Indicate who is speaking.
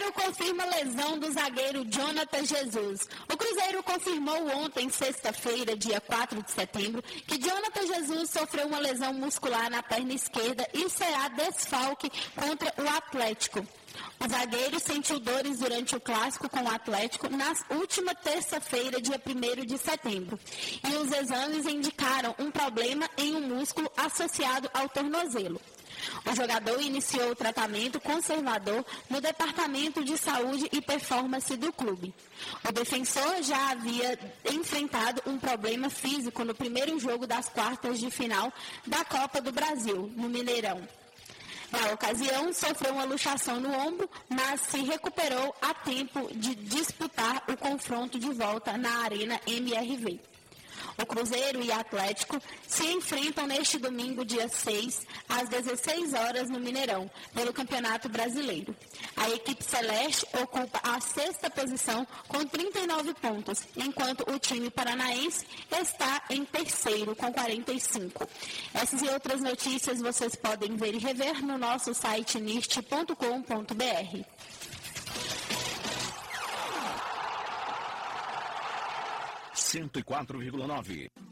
Speaker 1: Cruzeiro confirma lesão do zagueiro Jonathan Jesus. O Cruzeiro confirmou ontem, sexta-feira, dia 4 de setembro, que Jonathan Jesus sofreu uma lesão muscular na perna esquerda e será desfalque contra o Atlético. O zagueiro sentiu dores durante o clássico com o Atlético na última terça-feira, dia 1º de setembro. E os exames indicaram um problema em um músculo associado ao tornozelo. O jogador iniciou o tratamento conservador no Departamento de Saúde e Performance do clube. O defensor já havia enfrentado um problema físico no primeiro jogo das quartas de final da Copa do Brasil, no Mineirão. Na ocasião, sofreu uma luxação no ombro, mas se recuperou a tempo de disputar o confronto de volta na Arena MRV. O Cruzeiro e Atlético se enfrentam neste domingo, dia 6, às 16 horas no Mineirão, pelo Campeonato Brasileiro. A equipe celeste ocupa a 6ª posição com 39 pontos, enquanto o time paranaense está em terceiro com 45. Essas e outras notícias vocês podem ver e rever no nosso site nist.com.br.
Speaker 2: 104,9.